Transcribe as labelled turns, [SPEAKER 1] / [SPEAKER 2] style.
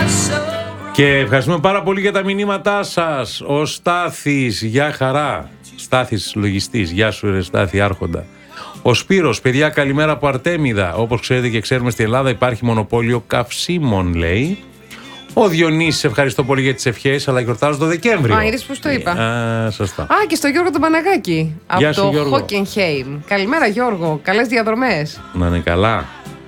[SPEAKER 1] Και ευχαριστούμε πάρα πολύ για τα μηνύματά σας. Ο Στάθης, γεια χαρά. Στάθης λογιστής, γεια σου ρε Στάθη άρχοντα. Ο Σπύρος, παιδιά καλημέρα από Αρτέμιδα. Όπως ξέρετε και ξέρουμε στην Ελλάδα υπάρχει μονοπόλιο καυσίμων, λέει. Ο Διονύσης, ευχαριστώ πολύ για τις ευχές, αλλά γιορτάζω το Δεκέμβριο.
[SPEAKER 2] Α, είδες πώς το είπα.
[SPEAKER 1] Σωστά.
[SPEAKER 2] Α, και στο Γιώργο τον Παναγάκη.
[SPEAKER 1] Γεια
[SPEAKER 2] Από
[SPEAKER 1] σου,
[SPEAKER 2] το
[SPEAKER 1] Γιώργο.
[SPEAKER 2] Χόκενχέιμ. Καλημέρα Γιώργο, καλές διαδρομές.
[SPEAKER 1] Να είναι καλά.